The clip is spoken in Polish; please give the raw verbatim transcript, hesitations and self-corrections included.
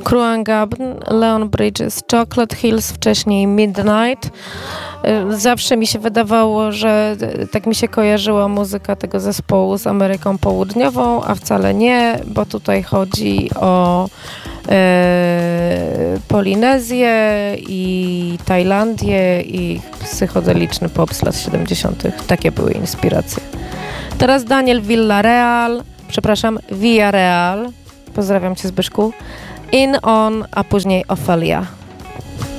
Kruan Gabn, Leon Bridges, Chocolate Hills, wcześniej Midnight. Zawsze mi się wydawało, że tak mi się kojarzyła muzyka tego zespołu z Ameryką Południową, a wcale nie, bo tutaj chodzi o e, Polinezję i Tajlandię i psychodeliczny pop z lat siedemdziesiątych. Takie były inspiracje. Teraz Daniel Villarreal, przepraszam, Villarreal. Pozdrawiam cię, Zbyszku. In On, a później Ophelia.